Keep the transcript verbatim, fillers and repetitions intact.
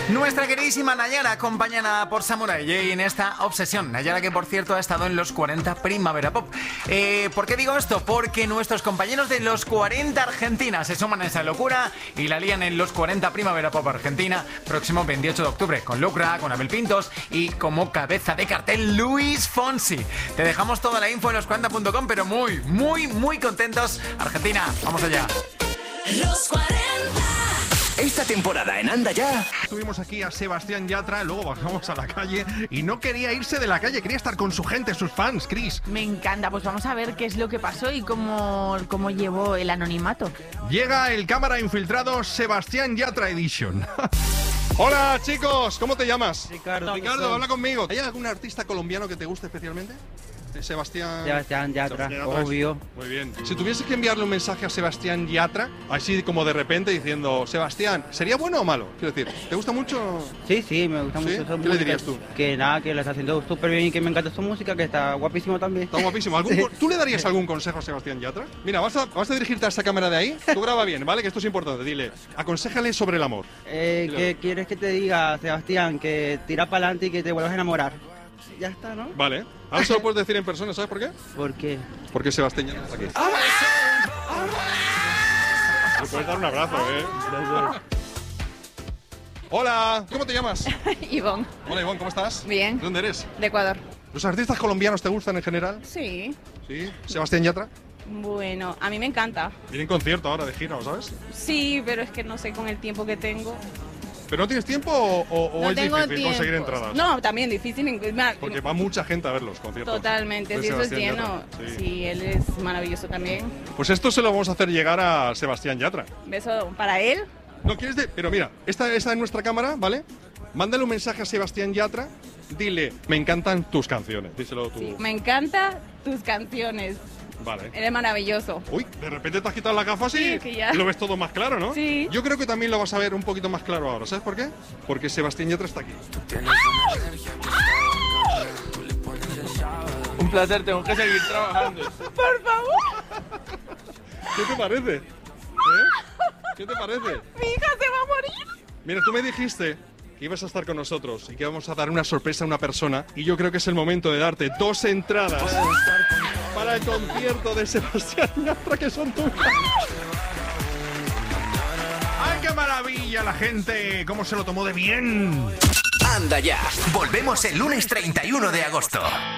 Nuestra queridísima Nayara, acompañada por Samurai J en esta obsesión. Nayara, que por cierto ha estado en los cuarenta Primavera Pop. Eh, ¿Por qué digo esto? Porque nuestros compañeros de los cuarenta Argentina se suman a esa locura y la lían en los cuarenta Primavera Pop Argentina, próximo veintiocho de octubre, con Lucra, con Abel Pintos y como cabeza de cartel Luis Fonsi. Te dejamos toda la info en los cuarenta punto com, pero muy, muy, muy contentos. Argentina, vamos allá. Los cuarenta. Esta temporada en Anda Ya Tuvimos aquí a Sebastián Yatra, luego bajamos a la calle y no quería irse de la calle, quería estar con su gente, sus fans, Chris. Me encanta, pues vamos a ver qué es lo que pasó y cómo, cómo llevó el anonimato. Llega el cámara infiltrado Sebastián Yatra Edition. Hola chicos, ¿cómo te llamas? Ricardo. Ricardo, habla conmigo. ¿Hay algún artista colombiano que te guste especialmente? Sebastián... Sebastián Yatra, Sebastián Yatra, obvio. Muy bien. Si tuvieses que enviarle un mensaje a Sebastián Yatra, así como de repente diciendo, Sebastián, ¿sería bueno o malo? Quiero decir, ¿te gusta mucho? Sí, sí, me gusta ¿Sí? mucho su ¿Qué música. le dirías tú? Que nada, que lo está haciendo súper bien y que me encanta su música, que está guapísimo también. Está guapísimo. ¿Algún Sí. co- ¿Tú le darías algún consejo a Sebastián Yatra? Mira, vas a, vas a dirigirte a esa cámara de ahí. Tú graba bien, ¿vale? Que esto es importante. Dile, aconséjale sobre el amor. Eh, ¿Qué quieres que te diga, Sebastián? Que tira para adelante y que te vuelvas a enamorar. Ya está, ¿no? Vale. Ahora se lo puedes decir en persona, ¿sabes por qué? ¿Por qué? Porque Sebastián Yatra está aquí. Le puedes dar un abrazo, ¿eh? Hola, ¿cómo te llamas? Ivonne, Hola, Ivonne, ¿cómo estás? Bien. ¿De dónde eres? de Ecuador. ¿Los artistas colombianos te gustan en general? Sí. Sí. ¿Sebastián Yatra? Bueno, a mí me encanta. Viene en concierto ahora de gira, ¿lo sabes? Sí, pero es que no sé con el tiempo que tengo. ¿Pero no tienes tiempo o, o- o no es tengo difícil tiempo. conseguir entradas? No, también difícil. en- ma- Porque va mucha gente a ver los conciertos. Totalmente, de si eso es Sebastián lleno. Yatra. Sí. Sí. él es maravilloso también. Pues esto se lo vamos a hacer llegar a Sebastián Yatra. Beso para él. ¿No quieres de...? Pero mira, esta esta es nuestra cámara, ¿vale? Mándale un mensaje a Sebastián Yatra. Dile, me encantan tus canciones. Díselo tú. Sí, me encantan tus canciones. Vale. Eres maravilloso. Uy, de repente te has quitado la gafa así Sí, que ya. y lo ves todo más claro, ¿no? Sí. Yo creo que también lo vas a ver un poquito más claro ahora. ¿Sabes por qué? Porque Sebastián Yatra está aquí. Un placer, tengo que seguir trabajando. Por favor, ¿Qué te parece? ¿Eh? ¿Qué te parece? mi hija se va a morir. Mira, tú me dijiste que ibas a estar con nosotros y que vamos a dar una sorpresa a una persona y yo creo que es el momento de darte dos entradas para el concierto de Sebastián Yatra, que son tuyas. ¡Ay, qué maravilla la gente! ¿Cómo se lo tomó de bien? Anda Ya. Volvemos el lunes treinta y uno de agosto.